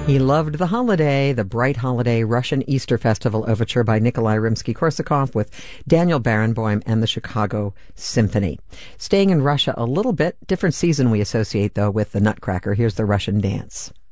He loved the holiday, the bright holiday Russian Easter Festival Overture by Nikolai Rimsky-Korsakov with Daniel Barenboim and the Chicago Symphony. Staying in Russia a little bit, different season we associate, though, with the Nutcracker. Here's the Russian dance.